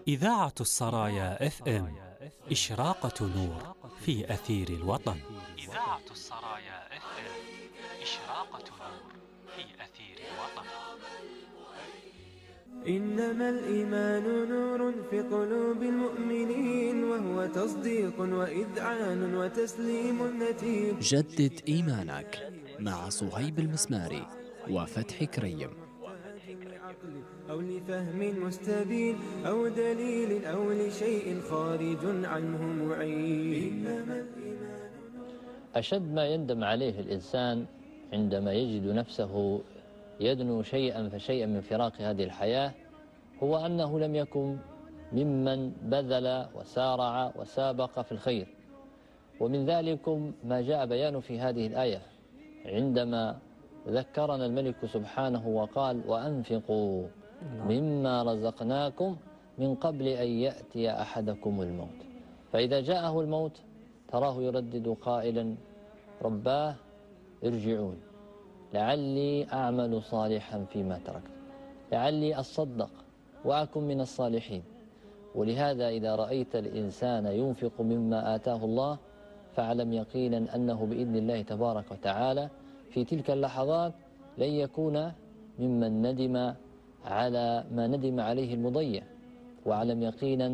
إذاعة السرايا FM إشراقة نور في أثير الوطن. إذاعة السرايا FM إشراقة نور في أثير الوطن. إنما الإيمان نور في قلوب المؤمنين، وهو تصديق وإذعان وتسليم نتيب. جدد إيمانك مع صهيب المسماري وفتح كريم. أو لفهم مستبين أو دليل أو لشيء خارج عنه معين. أشد ما يندم عليه الإنسان عندما يجد نفسه يدنو شيئا فشيئا من فراق هذه الحياة هو أنه لم يكن ممن بذل وسارع وسابق في الخير. ومن ذلكم ما جاء بيان في هذه الآية عندما ذكرنا الملك سبحانه وقال: وأنفقوا مما رزقناكم من قبل أن يأتي أحدكم الموت. فإذا جاءه الموت تراه يردد قائلا: رباه ارجعون لعلي أعمل صالحا فيما تركت، لعلي أصدق وأكن من الصالحين. ولهذا إذا رأيت الإنسان ينفق مما آتاه الله فاعلم يقينا أنه بإذن الله تبارك وتعالى في تلك اللحظات لن يكون ممن ندم على ما ندم عليه المضيع، واعلم يقينا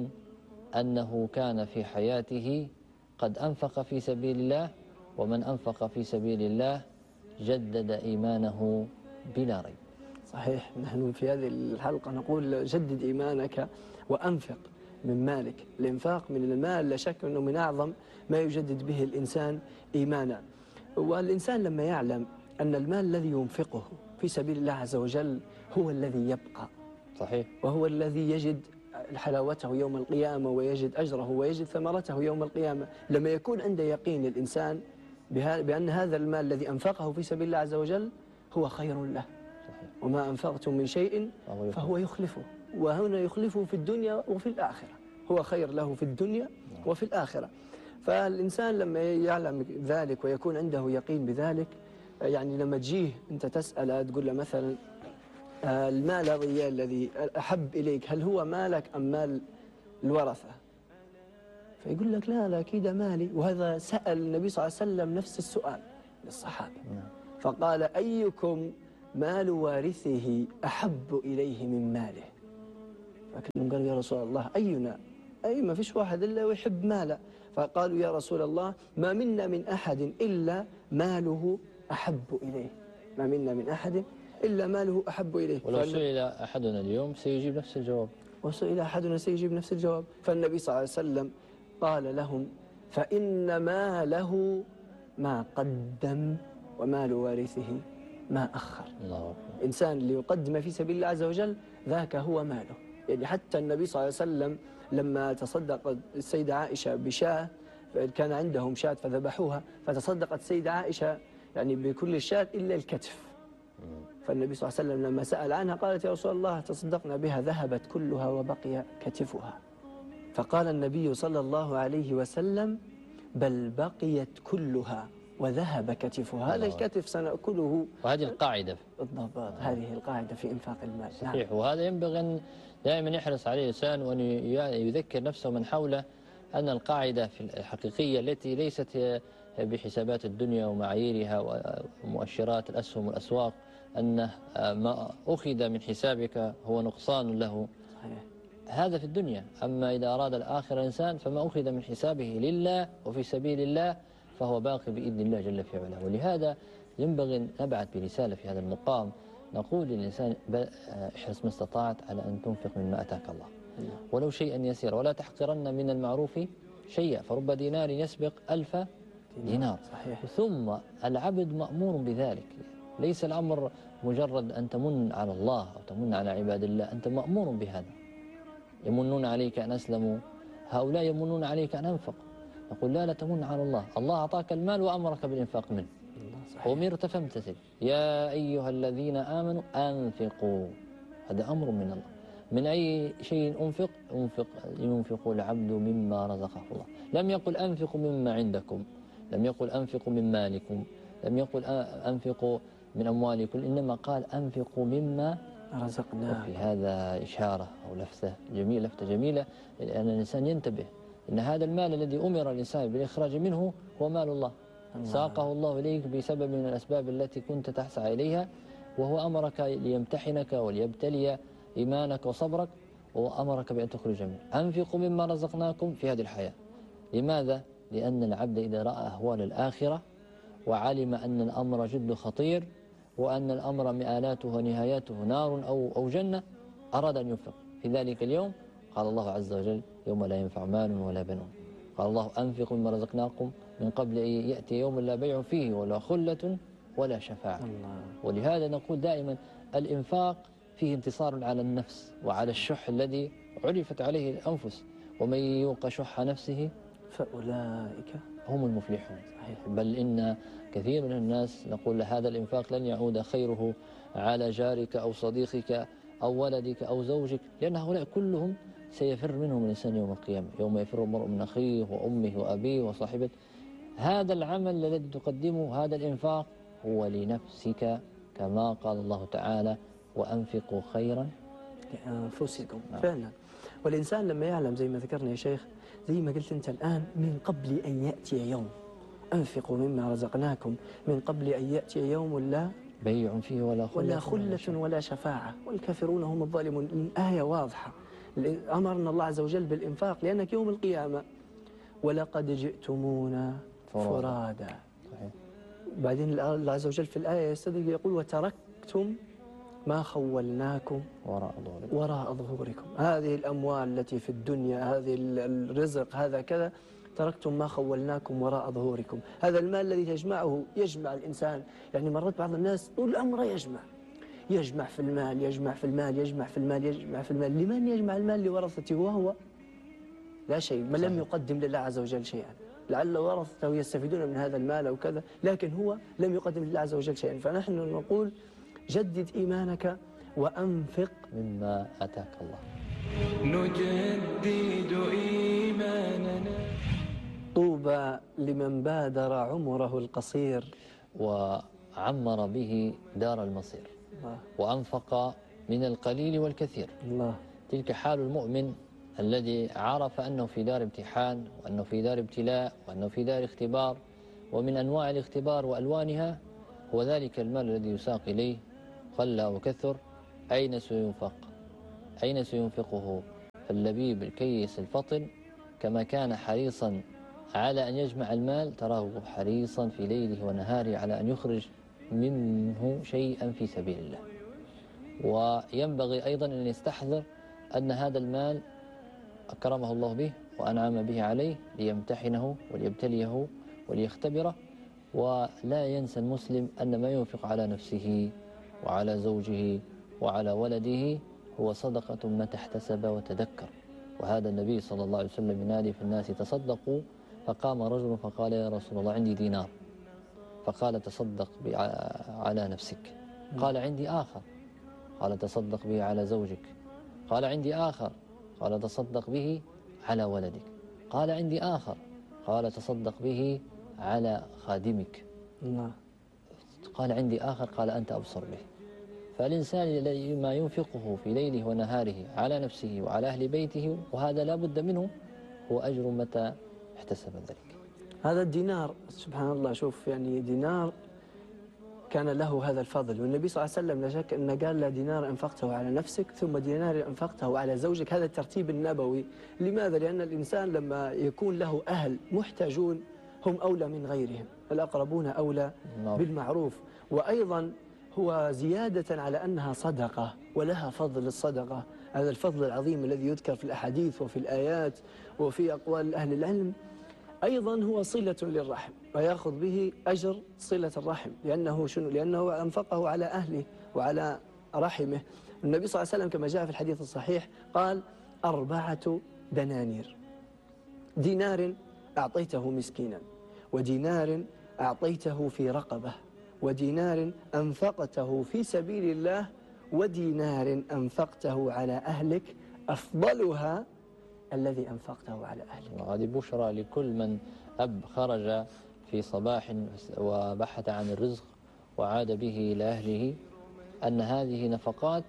أنه كان في حياته قد أنفق في سبيل الله، ومن أنفق في سبيل الله جدد إيمانه بلا ريب. صحيح، نحن في هذه الحلقة نقول جدد إيمانك وأنفق من مالك. الإنفاق من المال لا شك أنه من أعظم ما يجدد به الإنسان إيمانا. والإنسان لما يعلم أن المال الذي ينفقه في سبيل الله عز وجل هو الذي يبقى، صحيح، وهو الذي يجد حلاوته يوم القيامة ويجد أجره ويجد ثمرته يوم القيامة. لما يكون عنده يقين الإنسان بأن هذا المال الذي أنفقه في سبيل الله عز وجل هو خير له، وما أنفقتم من شيء فهو يخلفه، وهنا يخلفه في الدنيا وفي الآخرة، هو خير له في الدنيا وفي الآخرة. فالإنسان لما يعلم ذلك ويكون عنده يقين بذلك، يعني لما تجيه أنت تسأل تقول له مثلا المال الذي أحب إليك هل هو مالك أم مال الورثة؟ فيقول لك لا أكيد مالي. وهذا سأل النبي صلى الله عليه وسلم نفس السؤال للصحابة، فقال: أيكم مال وارثه أحب إليه من ماله؟ فكلهم قالوا: يا رسول الله أينا؟ أي ما فيش واحد إلا ويحب ماله. فقالوا: يا رسول الله ما منا من أحد إلا ماله أحب إليه، ما منا من أحد إلا ماله أحب إليه. ولو سئل أحدنا اليوم سيجيب نفس الجواب، وسئل أحدنا سيجيب نفس الجواب. فالنبي صلى الله عليه وسلم قال لهم: فإن ماله ما قدم ومال وارثه ما أخر. الله. إنسان اللي يقدم في سبيل الله عز وجل ذاك هو ماله. يعني حتى النبي صلى الله عليه وسلم لما تصدق السيدة عائشة بشاة، كان عندهم شاة فذبحوها، فتصدقت السيدة عائشة يعني بكل الشاة إلا الكتف. فالنبي صلى الله عليه وسلم لما سأل عنها قالت: يا رسول الله تصدقنا بها ذهبت كلها وبقي كتفها. فقال النبي صلى الله عليه وسلم: بل بقيت كلها وذهب كتفها. هذا الكتف سنأكله. وهذه القاعدة بالضبط، هذه القاعدة في إنفاق المال. صحيح. وهذا ينبغي أن دائما يحرص عليه الإنسان وأن يذكر نفسه من حوله أن القاعدة الحقيقية التي ليست بحسابات الدنيا ومعاييرها ومؤشرات الأسهم والأسواق، أن ما أخذ من حسابك هو نقصان له. صحيح. هذا في الدنيا. أما إذا أراد الآخرة الإنسان فما أخذ من حسابه لله وفي سبيل الله فهو باقي بإذن الله جل في علاه. ولهذا ينبغي أن نبعث برسالة في هذا المقام نقول للإنسان: احرص ما استطعت على أن تنفق مما أتاك الله ولو شيئا يسير، ولا تحقرن من المعروف شيئا، فرب دينار يسبق 1000 دينار. صحيح. ثم العبد مأمور بذلك، ليس الأمر مجرد أن تمن على الله أو تمن على عباد الله، أنت مأمور بهذا. يمنون عليك أن أسلموا، هؤلاء يمنون عليك أن أنفق. نقول لا تمن على الله، الله أعطاك المال وأمرك بالإنفاق منه، أمرت فامتثل. يا أيها الذين آمنوا أنفقوا، هذا أمر من الله. من أي شيء ينفق العبد مما رزقه الله. لم يقل أنفقوا مما عندكم، لم يقل أنفقوا من مالكم، لم يقل أنفقوا من أموالكم، إنما قال أنفقوا مما رزقناكم. وفي هذا إشارة أو لفتة جميلة لأن الإنسان ينتبه أن هذا المال الذي أمر الإنسان بالإخراج منه هو مال الله ساقه الله إليك بسبب من الأسباب التي كنت تسعى إليها، وهو أمرك ليمتحنك وليبتلي إيمانك وصبرك، وأمرك بأن تخرج منه. أنفقوا مما رزقناكم في هذه الحياة. لماذا؟ لأن العبد إذا رأى أهوال الآخرة وعلم أن الأمر جد خطير وأن الأمر مآلاته ونهاياته نار أو جنة أراد أن ينفق في ذلك اليوم. قال الله عز وجل: يوم لا ينفع مال ولا بنون. قال الله: أنفقوا مما رزقناكم من قبل أن يأتي يوم لا بيع فيه ولا خلة ولا شفاعة. ولهذا نقول دائما الإنفاق فيه انتصار على النفس وعلى الشح الذي عرفت عليه الأنفس، ومن يوق شح نفسه فأولئك هم المفلحون. بل إن كثير من الناس نقول هذا الإنفاق لن يعود خيره على جارك أو صديقك أو ولدك أو زوجك، لأن هؤلاء كلهم سيفر منهم الإنسان يوم القيامة، يوم يفر المرء من أخيه وأمه وأبيه وصاحبته. هذا العمل الذي تقدمه، هذا الإنفاق، هو لنفسك، كما قال الله تعالى: وأنفقوا خيرا لأنفسكم. فعلا. والإنسان لما يعلم زي ما ذكرنا يا شيخ، زي ما قلت أنت الآن، من قبل أن يأتي يوم، أنفقوا مما رزقناكم من قبل أن يأتي يوم لا بيع فيه ولا خلة ولا شفاعة والكافرون هم الظالمون. الآية واضحة، أمرنا الله عز وجل بالإنفاق لأنك يوم القيامة ولقد جئتمونا فرادا. بعدين الله عز وجل في الآية يستدل يقول: وتركتم ما خولناكم وراء ظهوركم. هذه الأموال التي في الدنيا، هذه الرزق، هذا كذا، تركتم ما خولناكم وراء ظهوركم. هذا المال الذي تجمعه يجمع الإنسان، يعني مرات بعض الناس طول عمره يجمع في المال، يجمع في المال، يجمع في المال، يجمع في المال. لمن يجمع المال؟ لورثته، وهو لا شيء، من لم يقدم لله عز وجل شيئا. لعل ورثته يستفيدون من هذا المال أو كذا، لكن هو لم يقدم لله عز وجل شيئا. فنحن نقول: جدد إيمانك وأنفق مما أتاك الله. نجدد إيماننا. طوبى لمن بادر عمره القصير وعمر به دار المصير، وأنفق من القليل والكثير. الله. تلك حال المؤمن الذي عرف أنه في دار امتحان، وأنه في دار ابتلاء، وأنه في دار اختبار، ومن أنواع الاختبار وألوانها هو ذلك المال الذي يساق إليه قل أو كثر. أين سينفق؟ أين سينفقه؟ فاللبيب الكيس الفطن كما كان حريصا على أن يجمع المال، تراه حريصا في ليله ونهاره على أن يخرج منه شيئا في سبيل الله. وينبغي أيضا أن يستحضر أن هذا المال أكرمه الله به وأنعم به عليه ليمتحنه وليبتليه وليختبره. ولا ينسى المسلم أن ما ينفق على نفسه وعلى زوجه وعلى ولده هو صدقة متى احتسب وتذكر. وهذا النبي صلى الله عليه وسلم ينادي في الناس: تصدقوا. فقام رجل فقال: يا رسول الله عندي دينار. فقال: تصدق على نفسك. قال: عندي آخر. قال: تصدق به على زوجك. قال: عندي آخر. قال: تصدق به على ولدك. قال: عندي آخر. قال: تصدق به على خادمك. قال: عندي آخر. قال: أنت أبصر به. فالإنسان الذي ما ينفقه في ليله ونهاره على نفسه وعلى أهل بيته، وهذا لا بد منه، هو أجر متى احتسب ذلك. هذا الدينار سبحان الله، شوف يعني دينار كان له هذا الفضل. والنبي صلى الله عليه وسلم لا شك أنه قال: لا دينار أنفقته على نفسك ثم دينار أنفقته على زوجك. هذا الترتيب النبوي. لماذا؟ لأن الإنسان لما يكون له أهل محتاجون هم أولى من غيرهم، الأقربون أولى بالمعروف. وأيضا هو زيادة على أنها صدقة ولها فضل الصدقة، هذا الفضل العظيم الذي يذكر في الأحاديث وفي الآيات وفي أقوال أهل العلم. أيضا هو صلة للرحم ويأخذ به أجر صلة الرحم، لأنه شنو؟ لأنه أنفقه على أهله وعلى رحمه. النبي صلى الله عليه وسلم كما جاء في الحديث الصحيح قال: 4 دنانير، دينار أعطيته مسكينا، ودينار أعطيته في رقبة، ودينار أنفقته في سبيل الله، ودينار أنفقته على أهلك، أفضلها الذي أنفقته على أهلك. وهذه بشرى لكل من خرج في صباح وبحث عن الرزق وعاد به إلى أهله، أن هذه نفقات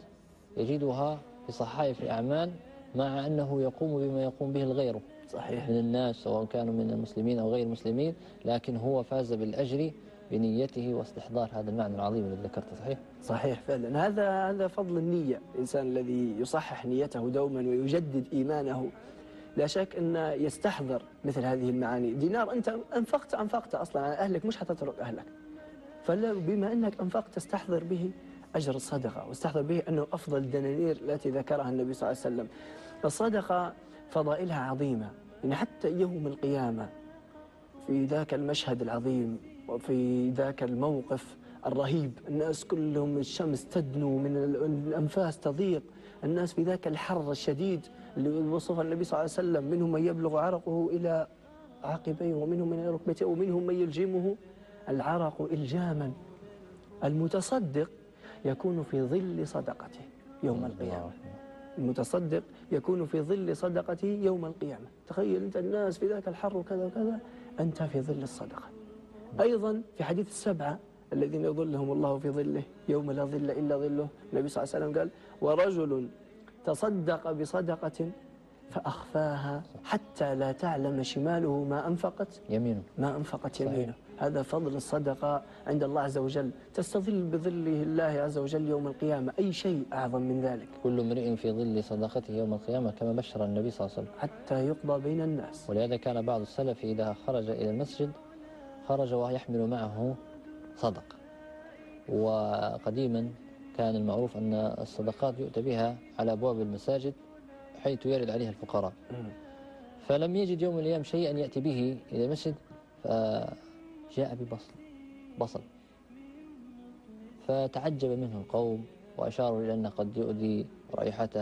يجدها في صحائف الأعمال مع أنه يقوم بما يقوم به الغير صحيح. من الناس سواء كانوا من المسلمين أو غير المسلمين، لكن هو فاز بالأجر بنيته واستحضار هذا المعنى العظيم الذي ذكرته. صحيح؟ صحيح فعلا. هذا فضل النية، الإنسان الذي يصحح نيته دوما ويجدد إيمانه لا شك أن يستحضر مثل هذه المعاني. دينار أنت أنفقت أصلا على أهلك، مش حتترك أهلك، فبما أنك أنفقت تستحضر به أجر الصدقة، واستحضر به أنه أفضل الدنانير التي ذكرها النبي صلى الله عليه وسلم. الصدقة فضائلها عظيمة، يعني حتى يوم القيامة في ذاك المشهد العظيم وفي ذاك الموقف الرهيب، الناس كلهم الشمس تدنو من الأنفاس تضيق، الناس في ذاك الحر الشديد اللي وصفه النبي صلى الله عليه وسلم، منهم من يبلغ عرقه إلى عقبيه ومنهم من ركبتيه ومنهم من يلجمه العرق إلجاما. المتصدق يكون في ظل صدقته يوم القيامة، المتصدق يكون في ظل صدقته يوم القيامة. تخيل أنت الناس في ذاك الحر وكذا وكذا، أنت في ظل الصدقة. أيضا في حديث السبعة الذين يظلهم الله في ظله يوم لا ظل إلا ظله، النبي صلى الله عليه وسلم قال: ورجل تصدق بصدقة فأخفاها حتى لا تعلم شماله ما أنفقت يمينه. هذا فضل الصدقة عند الله عز وجل، تستظل بظله الله عز وجل يوم القيامة. أي شيء أعظم من ذلك؟ كل امرئ في ظل صدقته يوم القيامة كما بشر النبي صلى الله عليه وسلم، حتى يقضى بين الناس. ولهذا كان بعض السلف إذا خرج إلى المسجد خرج ويحمل معه صدقة. وقديما كان المعروف أن الصدقات يؤتى بها على أبواب المساجد حيث يرد عليها الفقراء، فلم يجد يوم من الأيام شيئا يأتي به إلى المسجد، فجاء ببصل فتعجب منه القوم وأشاروا إلى أنه قد يؤذي رائحته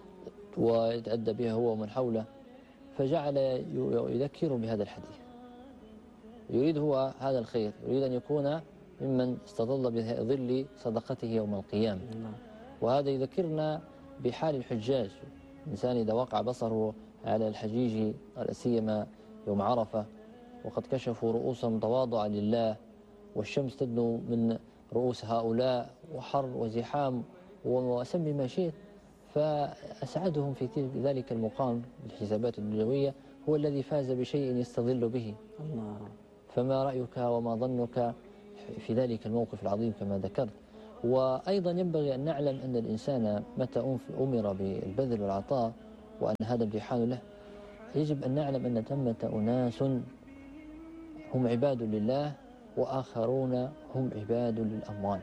ويتأدى بها هو ومن حوله، فجعل يذكر بهذا الحديث، يريد هو هذا الخير، يريد أن يكون ممن استظل بظل صدقته يوم القيامة. وهذا يذكرنا بحال الحجاج. الإنسان إذا وقع بصره على الحجيج لا سيما يوم عرفة وقد كشفوا رؤوسهم تواضعا لله، والشمس تدنو من رؤوس هؤلاء وحر وزحام وسمي ما شئت، فأسعدهم في ذلك المقام بالحسابات الدنيوية هو الذي فاز بشيء يستظل به. فما رأيك وما ظنك في ذلك الموقف العظيم كما ذكرت؟ وأيضا ينبغي أن نعلم أن الإنسان متى أمر بالبذل والعطاء وأن هذا امتحان له، يجب أن نعلم أن ثمة أناس هم عباد لله وآخرون هم عباد للأموال.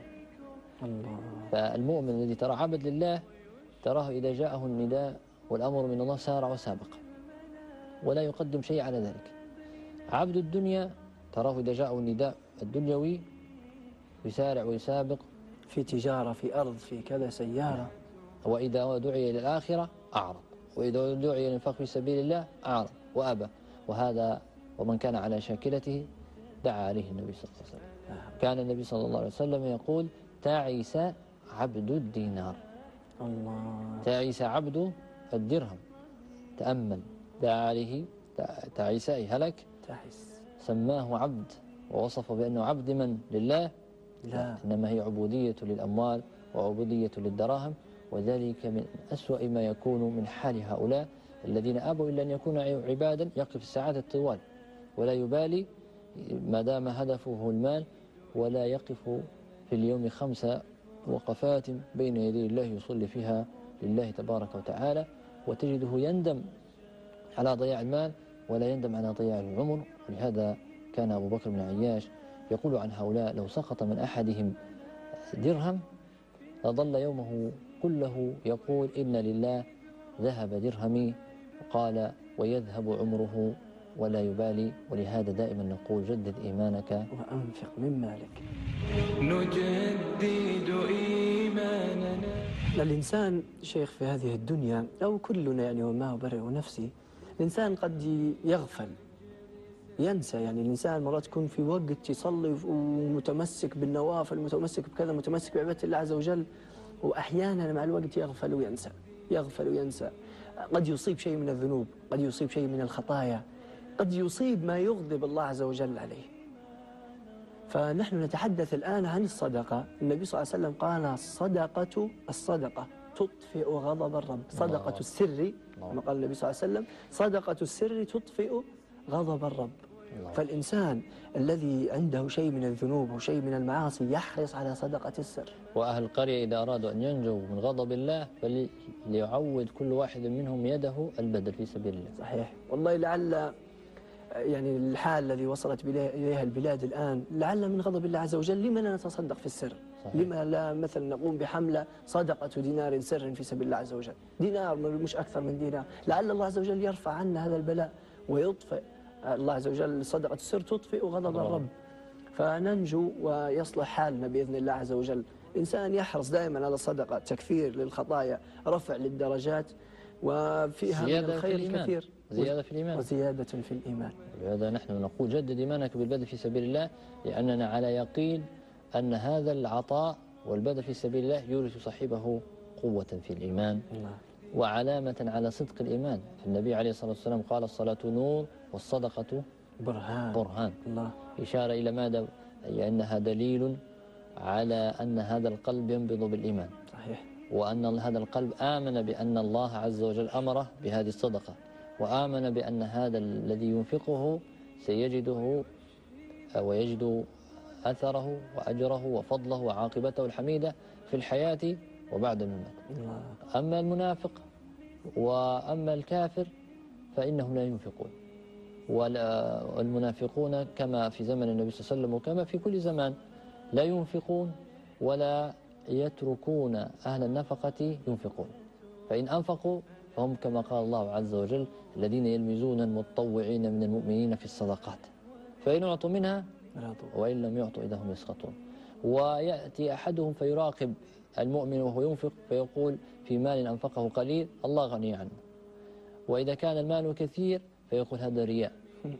فالمؤمن الذي ترى عبد لله تراه إذا جاءه النداء والأمر من الله سارع وسابق ولا يقدم شيء على ذلك. عبد الدنيا تراه إذا جاءه النداء الدنيوي يسارع ويسابق في تجارة، في أرض، في كذا سيارة. وإذا دعي إلى الآخرة أعرض، وإذا دعي إلى الإنفاق في سبيل الله أعرض وأبى. وهذا ومن كان على شاكلته دعا عليه النبي صلى الله عليه وسلم. كان النبي صلى الله عليه وسلم يقول: تعيس عبد الدينار، تعيس عبد الدرهم. تأمل، دعا عليه تعيس أي هلك، سماه عبد ووصفه بأنه عبد من؟ لله؟ لا، إنما هي عبودية للأموال وعبودية للدراهم. وذلك من أسوأ ما يكون من حال هؤلاء الذين أبوا إلا أن يكون عبادا يقف الساعات الطوال ولا يبالي ما دام هدفه المال، ولا يقف في اليوم 5 وقفات بين يدي الله يصلي فيها لله تبارك وتعالى، وتجده يندم على ضياع المال ولا يندم على ضياع العمر. ولهذا كان أبو بكر بن عياش يقول عن هؤلاء: لو سقط من أحدهم درهم لظل يومه كله يقول: إن لله ذهب درهمي، وقال: ويذهب عمره ولا يبالي. ولهذا دائما نقول: جدد إيمانك وأنفق من مالك. نجدد إيماننا. الإنسان شيخ في هذه الدنيا أو كلنا يعني، وما أبرئ نفسي، الإنسان قد يغفل ينسى. يعني الإنسان مرات يكون في وقت يصلي ومتمسك بالنوافل، متمسك بكذا، متمسك بعبادة الله عز وجل، وأحيانا مع الوقت يغفل وينسى. قد يصيب شيء من الذنوب، قد يصيب شيء من الخطايا، قد يصيب ما يغضب الله عز وجل عليه. فنحن نتحدث الآن عن الصدقة. النبي صلى الله عليه وسلم قال: الصدقة تطفئ غضب الرب. صدقة السر كما قال النبي صلى الله عليه وسلم: صدقة السر تطفئ غضب الرب. فالإنسان الذي عنده شيء من الذنوب وشيء من المعاصي يحرص على صدقة السر. وأهل القرية إذا أرادوا أن ينجوا من غضب الله فليعود كل واحد منهم يده البذل في سبيل الله. صحيح. والله لعل يعني الحال الذي وصلت إليها البلاد الآن لعل من غضب الله عز وجل. لما لا نتصدق في السر؟ صحيح. لما لا مثلا نقوم بحملة صدقة دينار سر في سبيل الله عز وجل؟ دينار مش أكثر من دينار، لعل الله عز وجل يرفع عنا هذا البلاء ويطفئ. الله عز وجل صدقة السر تطفئ غضب الرب، فننجو ويصلح حالنا بإذن الله عز وجل. إنسان يحرص دائما على الصدقة، تكفير للخطايا، رفع للدرجات، وفيها من الخير كثير. زيادة في الإيمان وزيادة في الإيمان. لهذا نحن نقول جدد إيمانك بالبذل في سبيل الله، لأننا على يقين أن هذا العطاء والبذل في سبيل الله يورث صاحبه قوة في الإيمان وعلامة على صدق الإيمان. النبي عليه الصلاة والسلام قال: الصلاة نور والصدقة برهان. الله. إشارة إلى ماذا؟ أي أنها دليل على أن هذا القلب ينبض بالإيمان. صحيح. وأن هذا القلب آمن بأن الله عز وجل أمره بهذه الصدقة، وآمن بأن هذا الذي ينفقه سيجده ويجد أثره وأجره وفضله وعاقبته الحميدة في الحياة وبعد الممات. أما المنافق وأما الكافر فإنهم لا ينفقون، والمنافقون كما في زمن النبي صلى الله عليه وسلم وكما في كل زمان لا ينفقون ولا يتركون أهل النفقة ينفقون. فإن أنفقوا فهم كما قال الله عز وجل: الذين يلمزون المتطوعين من المؤمنين في الصدقات فإن أعطوا منها وإن لم يعطوا إذا هم يسخطون. ويأتي أحدهم فيراقب المؤمن وهو ينفق فيقول: في مال أنفقه قليل الله غني عنه. وإذا كان المال كثير فيقول: هذا رياء.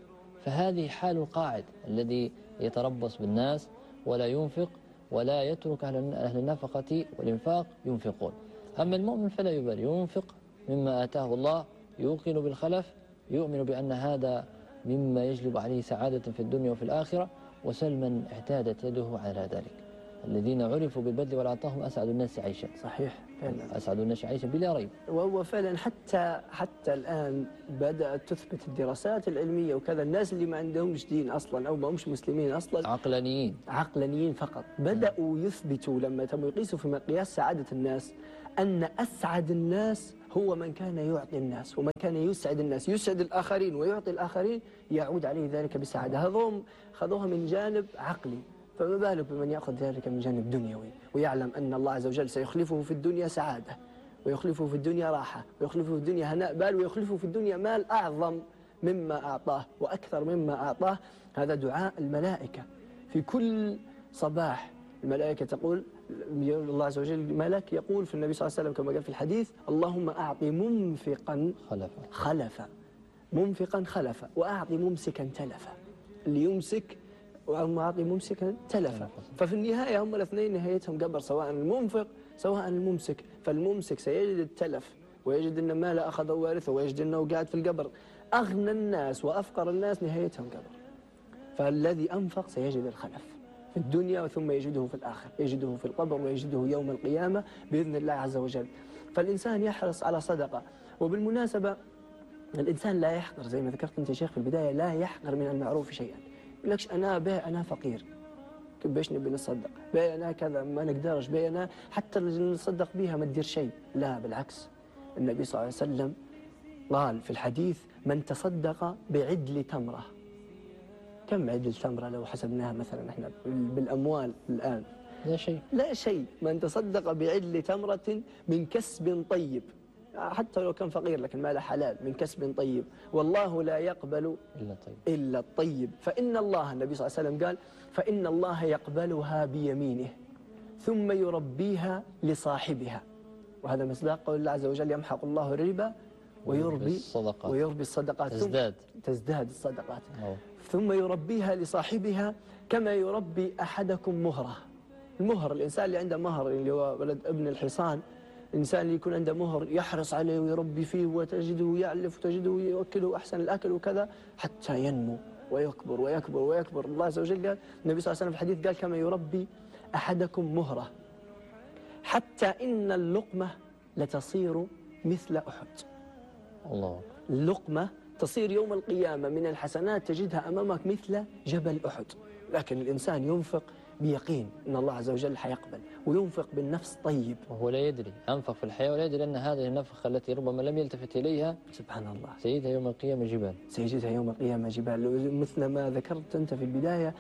فهذه حال القاعد الذي يتربص بالناس ولا ينفق ولا يترك أهل النفقة والإنفاق ينفقون. أما المؤمن فلا يبالي، ينفق مما آتاه الله، يوقن بالخلف، يؤمن بأن هذا مما يجلب عليه سعادة في الدنيا وفي الآخرة، وسلما اعتادت يده على ذلك. الذين عرفوا بالبذل والعطاء هم أسعد الناس عيشا. صحيح فعلا. أسعد الناس عيشا بلا ريب. وهو فعلا حتى الآن بدأت تثبت الدراسات العلمية وكذا، الناس اللي ما عندهمش دين أصلا أو ما همش مسلمين أصلا، عقلانيين فقط، بدأوا يثبتوا لما تم يقيسوا في مقياس سعادة الناس أن أسعد الناس هو من كان يعطي الناس، ومن كان يسعد الناس، يسعد الآخرين ويعطي الآخرين، يعود عليه ذلك بسعادة. هذهم خذوها من جانب عقلي، فما بالك بمن يأخذ ذلك من جانب دنيوي ويعلم أن الله عز وجل سيخلفه في الدنيا سعادة، ويخلفه في الدنيا راحة، ويخلفه في الدنيا هناء بال، ويخلفه في الدنيا مال أعظم مما أعطاه وأكثر مما أعطاه. هذا دعاء الملائكة في كل صباح. الملائكة تقول، الله عز وجل ملك يقول في النبي صلى الله عليه وسلم كما قال في الحديث: اللهم أعطي منفقا خلفا، منفقا خلفا، وأعطي ممسكا تلفا. اللي يمسك وأعطي ممسكا تلفا. ففي النهاية هم الاثنين نهايتهم قبر، سواء المنفق سواء الممسك. فالممسك سيجد التلف ويجد أن ما لا أخذ وارثه ويجد أنه قاعد في القبر. أغنى الناس وأفقر الناس نهايتهم قبر. فالذي أنفق سيجد الخلف في الدنيا ثم يجده في الآخر، يجده في القبر ويجده يوم القيامة بإذن الله عز وجل. فالإنسان يحرص على صدقة. وبالمناسبة الإنسان لا يحقر، زي ما ذكرت أنت يا شيخ في البداية، لا يحقر من المعروف شيئا. يقولكش أنا فقير باش نبي نصدق، بي أنا كذا ما نقدرش، بي أنا حتى نصدق بيها ما تدير شيء. لا بالعكس، النبي صلى الله عليه وسلم قال في الحديث: من تصدق بعدل تمرة. كم عدل تمرة لو حسبناها مثلا احنا بالأموال الآن؟ لا شيء. من تصدق بعدل تمرة من كسب طيب، حتى لو كان فقير لكن ماله حلال، من كسب طيب، والله لا يقبل إلا الطيب. فإن الله، النبي صلى الله عليه وسلم قال: فإن الله يقبلها بيمينه ثم يربيها لصاحبها. وهذا مصداق قول الله عز وجل: يمحق الله الربا ويربي الصدقات. تزداد الصدقات. ثم يربيها لصاحبها كما يربي أحدكم مهره. المهر، الإنسان اللي عنده مهر اللي هو ولد ابن الحصان، الإنسان اللي يكون عنده مهر يحرص عليه ويربي فيه وتجده يعلف وتجده يأكله أحسن الأكل وكذا حتى ينمو ويكبر ويكبر ويكبر. الله عز وجل قال، النبي صلى الله عليه وسلم في الحديث قال: كما يربي أحدكم مهره حتى إن اللقمة لتصير مثل أحد. الله. اللقمة تصير يوم القيامة من الحسنات تجدها أمامك مثل جبل أحد. لكن الإنسان ينفق بيقين أن الله عز وجل حيقبل، وينفق بالنفس طيب، وهو لا يدري، أنفق في الحياة ولا يدري أن هذه النفخة التي ربما لم يلتفت إليها سبحان الله سيجدها يوم القيامة جبال. سيجدها يوم القيامة جبال. مثل ما ذكرت أنت في البداية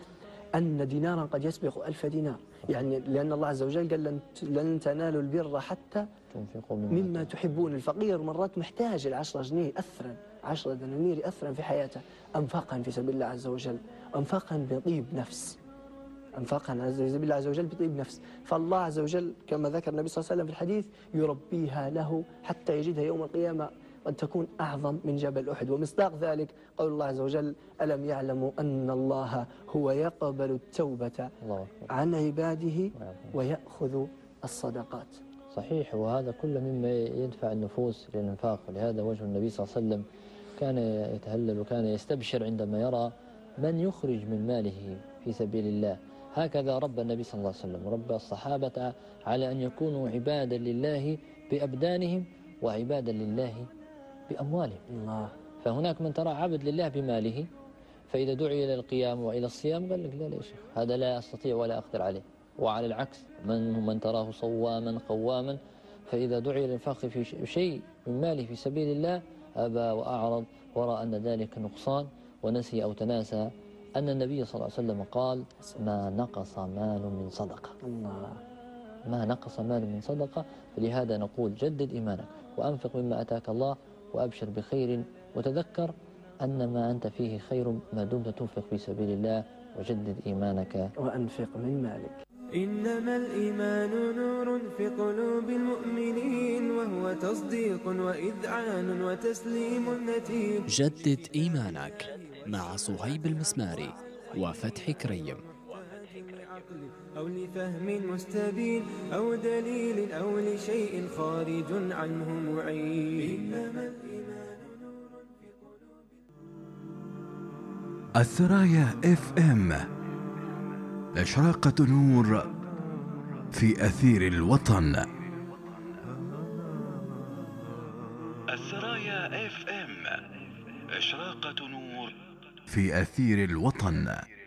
أن دينارا قد يسبق 1000 دينار، يعني لأن الله عز وجل قال لن تنالوا البر حتى تنفقوا مما تحبون. الفقير مرات محتاج 10 جنيه أثرا، 10 دنانير أثرا في حياته، أنفقا في سبيل الله عز وجل، أنفقا بطيب نفس، أنفقا في سبيل الله عز وجل بطيب نفس. فالله عز وجل كما ذكر النبي صلى الله عليه وسلم في الحديث يربيها له حتى يجدها يوم القيامة قد تكون أعظم من جبل أحد. ومصداق ذلك قول الله عز وجل ألم يعلموا أن الله هو يقبل التوبة عن عباده ويأخذ الصدقات. صحيح، وهذا كله مما يدفع النفوس للإنفاق. ولهذا وجه النبي صلى الله عليه وسلم كان يتهلل وكان يستبشر عندما يرى من يخرج من ماله في سبيل الله. هكذا ربى النبي صلى الله عليه وسلم وربى الصحابة على أن يكونوا عبادا لله بأبدانهم وعبادا لله بأموالهم. الله. فهناك من ترى عبد لله بماله، فإذا دعي إلى القيام وإلى الصيام قال لك لا يا شيخ هذا لا أستطيع ولا أقدر عليه. وعلى العكس من تراه صواما قواما، فإذا دعي للإنفاق في شيء من ماله في سبيل الله أبى وأعرض ورأى أن ذلك نقصان، ونسي أو تناسى أن النبي صلى الله عليه وسلم قال ما نقص مال من صدقة. الله. ما نقص مال من صدقة. فلهذا نقول جدد إيمانك وأنفق مما أتاك الله وأبشر بخير، وتذكر أن ما أنت فيه خير ما دمت تنفق في سبيل الله، وجدد إيمانك وأنفق من مالك. إنما الإيمان نور في قلوب المؤمنين، وهو تصديق وإذعان وتسليم نتيب. جدد إيمانك مع صهيب المسماري وفتحي كريم. أو لفهم مستبين أو دليل أو لشيء خارج عنه معين. إنما الإيمان نور في قلوب. الثرايا FM إشراقة نور في أثير الوطن. الثرايا FM إشراقة نور في أثير الوطن.